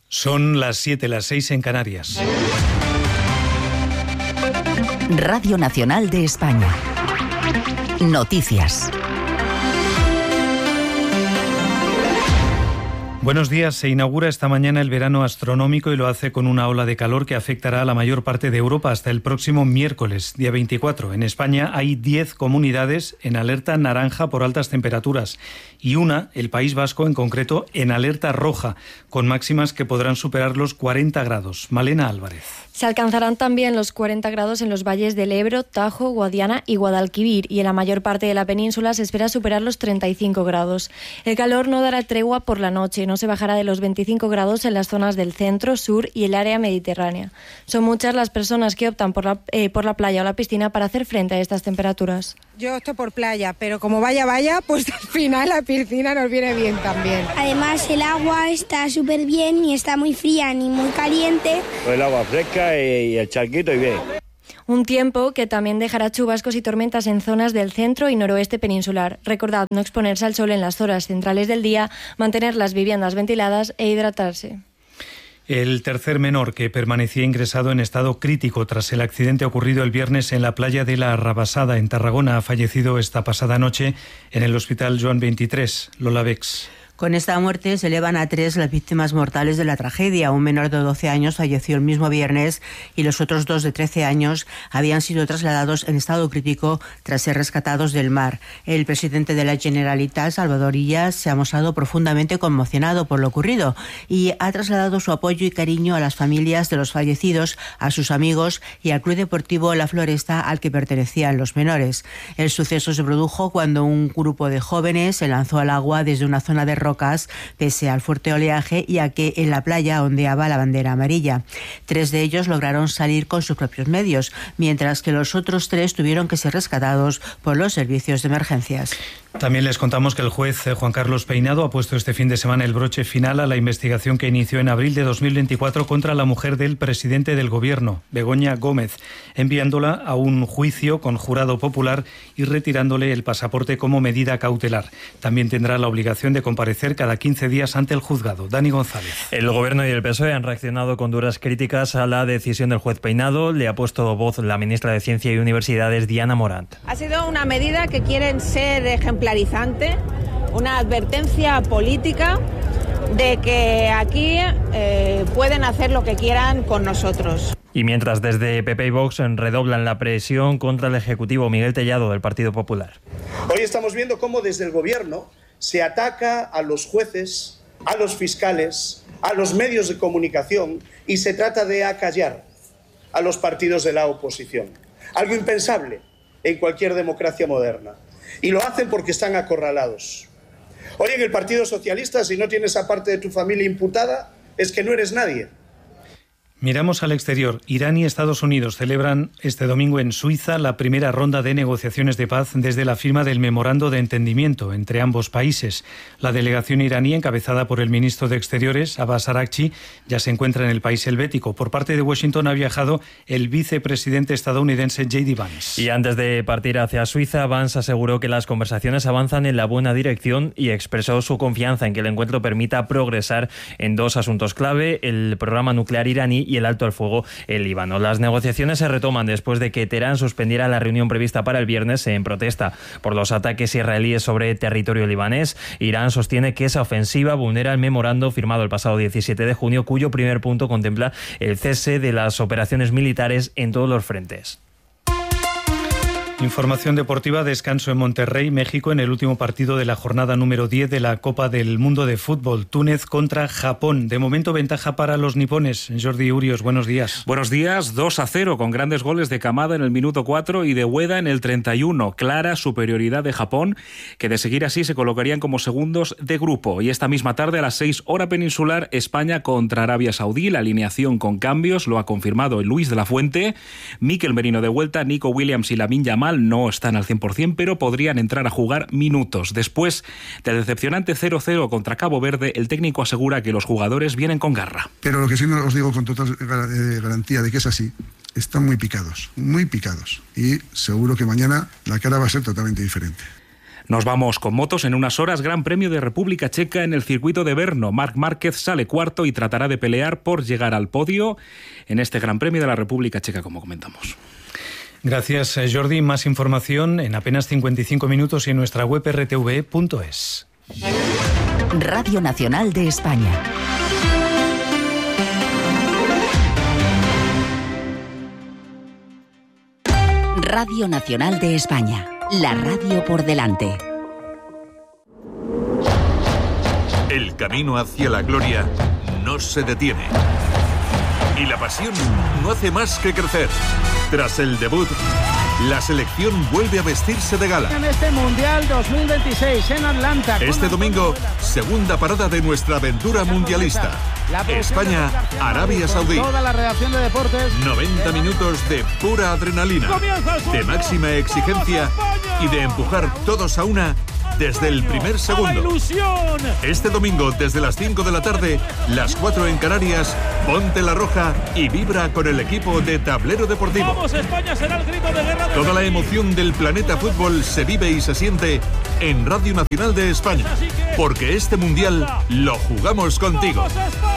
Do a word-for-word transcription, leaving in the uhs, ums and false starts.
Son las siete, las seis en Canarias. Radio Nacional de España. Noticias. Buenos días. Se inaugura esta mañana el verano astronómico y lo hace con una ola de calor que afectará a la mayor parte de Europa hasta el próximo miércoles, día veinticuatro. En España hay diez comunidades en alerta naranja por altas temperaturas y una, el País Vasco en concreto, en alerta roja, con máximas que podrán superar los cuarenta grados. Malena Álvarez. Se alcanzarán también los cuarenta grados en los valles del Ebro, Tajo, Guadiana y Guadalquivir, y en la mayor parte de la península se espera superar los treinta y cinco grados. El calor no dará tregua por la noche, no se bajará de los veinticinco grados en las zonas del centro, sur y el área mediterránea. Son muchas las personas que optan por la, eh, por la playa o la piscina para hacer frente a estas temperaturas. Yo opto por playa, pero como vaya, vaya, pues al final la piscina nos viene bien también. Además el agua está súper bien, ni está muy fría ni muy caliente. El agua fresca y el charquito y bien. Un tiempo que también dejará chubascos y tormentas en zonas del centro y noroeste peninsular. Recordad no exponerse al sol en las horas centrales del día, mantener las viviendas ventiladas e hidratarse. El tercer menor, que permanecía ingresado en estado crítico tras el accidente ocurrido el viernes en la playa de la Rabasada, en Tarragona, ha fallecido esta pasada noche en el Hospital Joan veintitrés. Lola Bex. Con esta muerte se elevan a tres las víctimas mortales de la tragedia. Un menor de doce años falleció el mismo viernes y los otros dos de trece años habían sido trasladados en estado crítico tras ser rescatados del mar. El presidente de la Generalitat, Salvador Illa, se ha mostrado profundamente conmocionado por lo ocurrido y ha trasladado su apoyo y cariño a las familias de los fallecidos, a sus amigos y al Club Deportivo La Floresta al que pertenecían los menores. El suceso se produjo cuando un grupo de jóvenes se lanzó al agua desde una zona de rocas, pese al fuerte oleaje y a que en la playa ondeaba la bandera amarilla. Tres de ellos lograron salir con sus propios medios, mientras que los otros tres tuvieron que ser rescatados por los servicios de emergencias. También les contamos que el juez Juan Carlos Peinado ha puesto este fin de semana el broche final a la investigación que inició en abril de dos mil veinticuatro contra la mujer del presidente del gobierno, Begoña Gómez, enviándola a un juicio con jurado popular y retirándole el pasaporte como medida cautelar. También tendrá la obligación de comparecer cada quince días ante el juzgado. Dani González. El gobierno y el P S O E han reaccionado con duras críticas a la decisión del juez Peinado. Le ha puesto voz la ministra de Ciencia y Universidades, Diana Morant. Ha sido una medida que quieren ser ejemplarizante, una advertencia política de que aquí eh, pueden hacer lo que quieran con nosotros. Y mientras desde P P y Vox redoblan la presión contra el Ejecutivo, Miguel Tellado, del Partido Popular. Hoy estamos viendo cómo desde el Gobierno se ataca a los jueces, a los fiscales, a los medios de comunicación y se trata de acallar a los partidos de la oposición. Algo impensable en cualquier democracia moderna. Y lo hacen porque están acorralados. Hoy en el Partido Socialista, si no tienes a parte de tu familia imputada, es que no eres nadie. Miramos al exterior. Irán y Estados Unidos celebran este domingo en Suiza la primera ronda de negociaciones de paz desde la firma del memorando de entendimiento entre ambos países. La delegación iraní, encabezada por el ministro de Exteriores, Abbas Araghchi, ya se encuentra en el país helvético. Por parte de Washington ha viajado el vicepresidente estadounidense J D Vance. Y antes de partir hacia Suiza, Vance aseguró que las conversaciones avanzan en la buena dirección y expresó su confianza en que el encuentro permita progresar en dos asuntos clave: el programa nuclear iraní y el alto al fuego en Líbano. Las negociaciones se retoman después de que Teherán suspendiera la reunión prevista para el viernes en protesta por los ataques israelíes sobre territorio libanés. Irán sostiene que esa ofensiva vulnera el memorando firmado el pasado diecisiete de junio, cuyo primer punto contempla el cese de las operaciones militares en todos los frentes. Información deportiva, descanso en Monterrey, México, en el último partido de la jornada número diez de la Copa del Mundo de Fútbol. Túnez contra Japón. De momento, ventaja para los nipones. Jordi Urios, buenos días. Buenos días, dos a cero, con grandes goles de Kamada en el minuto cuatro y de Ueda en el treinta y uno. Clara superioridad de Japón, que de seguir así se colocarían como segundos de grupo. Y esta misma tarde, a las seis, hora peninsular, España contra Arabia Saudí. La alineación con cambios lo ha confirmado Luis de la Fuente. Mikel Merino de vuelta, Nico Williams y Lamine Yamal no están al cien por ciento, pero podrían entrar a jugar minutos. Después del decepcionante cero cero contra Cabo Verde, el técnico asegura que los jugadores vienen con garra. Pero lo que sí os digo con total garantía de que es así, están muy picados, muy picados. Y seguro que mañana la cara va a ser totalmente diferente. Nos vamos con motos. En unas horas, Gran Premio de República Checa en el circuito de Brno. Marc Márquez sale cuarto y tratará de pelear por llegar al podio en este Gran Premio de la República Checa, como comentamos. Gracias, Jordi. Más información en apenas cincuenta y cinco minutos y en nuestra web erre te ve punto es. Radio Nacional de España. Radio Nacional de España. La radio por delante. El camino hacia la gloria no se detiene. Y la pasión no hace más que crecer. Tras el debut, la selección vuelve a vestirse de gala. En este Mundial dos mil veintiséis en Atlanta. Este domingo, segunda parada de nuestra aventura mundialista. España, Arabia Saudí. Toda la redacción de deportes. noventa minutos de pura adrenalina, de máxima exigencia y de empujar todos a una desde el primer segundo. Este domingo, desde las cinco de la tarde, las cuatro en Canarias, ponte la roja y vibra con el equipo de Tablero Deportivo. Vamos, España será el grito de guerra de Toda la emoción del planeta fútbol se vive y se siente en Radio Nacional de España, porque este mundial lo jugamos contigo.